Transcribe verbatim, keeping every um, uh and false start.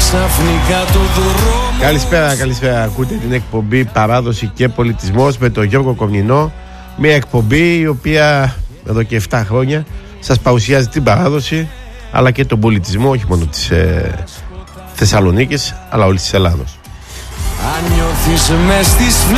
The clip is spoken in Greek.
Καλησπέρα, καλησπέρα. Ακούτε την εκπομπή Παράδοση και Πολιτισμός με τον Γιώργο Κομνηνό. Μια εκπομπή η οποία εδώ και επτά χρόνια σας παρουσιάζει την παράδοση αλλά και τον πολιτισμό, όχι μόνο της ε, Θεσσαλονίκης αλλά όλης της Ελλάδος.